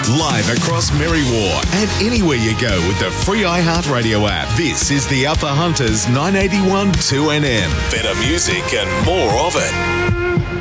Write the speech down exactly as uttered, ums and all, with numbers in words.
Live across Merriwa and anywhere you go with the free iHeartRadio app. This is the Upper Hunters nine eighty-one two N M. Better music and more of it.